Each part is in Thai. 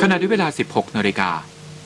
ขณะด้วยเวลา 16 นาฬิกา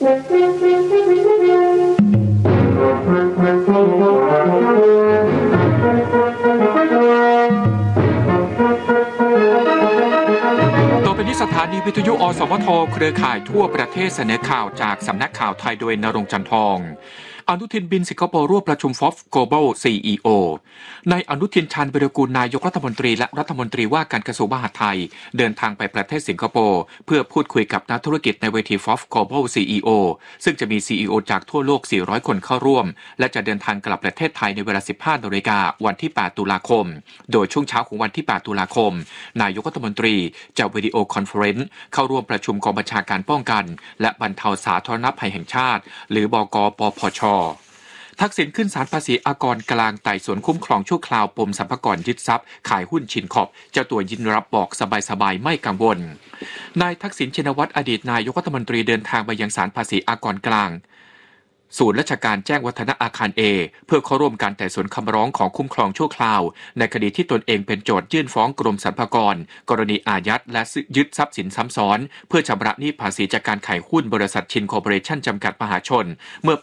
ต่อไปนี้สถานีวิทยุอสมทเครือข่ายทั่วประเทศเสนอข่าวจากสำนักข่าวไทยโดยณรงค์ จันทองอนุทินบินสิงคโปร์ร่วมประชุม FOF Global CEO นายอนุทิน ชาญวีรกูลนายกรัฐมนตรีและรัฐมนตรีว่าการกระทรวงมหาดไทยเดินทางไปประเทศสิงคโปร์เพื่อพูดคุยกับนักธุรกิจในเวที FOF Global CEO ซึ่งจะมี CEO จากทั่วโลก 400 คนเข้าร่วมและจะเดินทางกลับประเทศไทยในเวลา 15 นาฬิกาวันที่ 8 ตุลาคมโดยช่วงเช้าของวันที่ 8 ตุลาคมนายกรัฐมนตรีจะวิดีโอคอนเฟอเรนซ์เข้าร่วมประชุมกองบัญชาการป้องกันและบรรเทาสาธารณภัยแห่งชาติหรือบก.ปปช.ทักษิณขึ้นศาลภาษีอากรกลางไต่สวนคุ้มครองชั่วคราวปมสรรพากรยึดทรัพย์ขายหุ้นชินขอบเจ้าตัวยินรับบอกสบายๆไม่กังวลนายทักษิณชินวัตรอดีตนายกรัฐมนตรีเดินทางไปยังศาลภาษีอากรกลางศูนย์ราชการแจ้งวัฒนะอาคาร A เพื่อเข้าร่วมการไต่สวนคำร้องของคุ้มครองชั่วคราวในคดีที่ตนเองเป็นโจทยื่นฟ้องกรมสรรพากรกรณีอายัดและยึดทรัพย์สินซ้ำซ้อนเพื่อชำระหนี้ภาษีจากการขายหุ้นบริษัทชินคอร์ปอเรชั่นจำกัดมหาชนเมื่อปี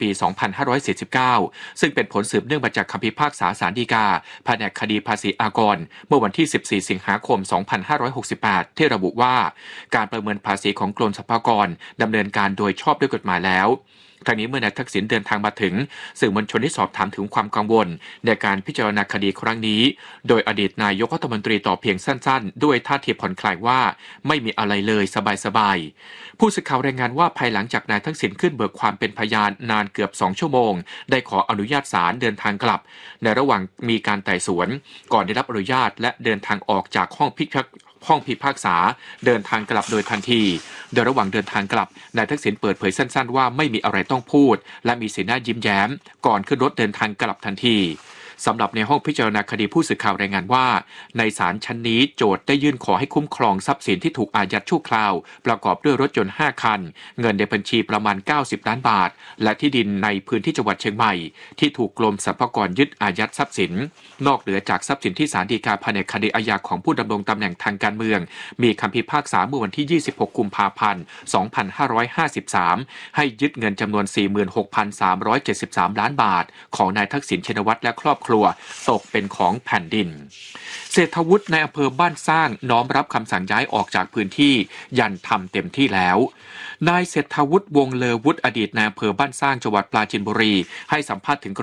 2549 ซึ่งเป็นผลสืบเนื่องมาจากคำพิพากษาศาลฎีกาแผนกคดีภาษีอากรเมื่อวันที่ 14 สิงหาคม 2568 ที่ระบุว่าการประเมินภาษีของกรมสรรพากรดำเนินการโดยชอบด้วยกฎหมายแล้วทางนี้เมื่อนายทักษิณเดินทางมาถึงสื่อมวลชนได้สอบถามถึงความกังวลในการพิจารณาคดีครั้งนี้โดยอดีตนายกรัฐมนตรีตอบเพียงสั้นๆด้วยท่าทีผ่อนคลายว่าไม่มีอะไรเลยสบายๆผู้สื่อข่าวรายงานว่าภายหลังจากนายทักษิณขึ้นเบิกความเป็นพยานนานเกือบ2ชั่วโมงได้ขออนุญาตศาลเดินทางกลับในระหว่างมีการไต่สวนก่อนได้รับอนุญาตและเดินทางออกจากห้องพิพากษาเดินทางกลับโดยทันทีโดยระหว่างเดินทางกลับนายทักษิณเปิดเผยสั้นๆว่าไม่มีอะไรต้องพูดและมีสีหน้ายิ้มแย้มก่อนขึ้นรถเดินทางกลับทันทีสำหรับในห้องพิจารณาคดีผู้สื่อข่าวรายงานว่าในศาลชั้นนี้โจทก์ได้ยื่นขอให้คุ้มครองทรัพย์สินที่ถูกอายัดชั่วคราวประกอบด้วยรถยนต์5คันเงินในบัญชีประมาณ90ล้านบาทและที่ดินในพื้นที่จังหวัดเชียงใหม่ที่ถูกกรมสรรพากรยึดอายัดทรัพย์สินนอกเหนือจากทรัพย์สินที่ศาลฎีกาแผนกคดีอาญาของผู้ดำรงตำแหน่งทางการเมืองมีคำพิพากษาเมื่อวันที่26กุมภาพันธ์2553ให้ยึดเงินจำนวน 46,373 ล้านบาทของนายทักษิณชินวัตรและครอบครัวตกเป็นของแผ่นดินเศรษฐวุฒิในอำเภอบ้านสร้างน้อมรับคำสั่งย้ายออกจากพื้นที่ยันทำเต็มที่แล้วนายเศรษฐวุฒิวงศ์เลอวุฒิอดีตนายอำเภอบ้านสร้างจังหวัดปราจีนบุรีให้สัมภาษณ์ถึงก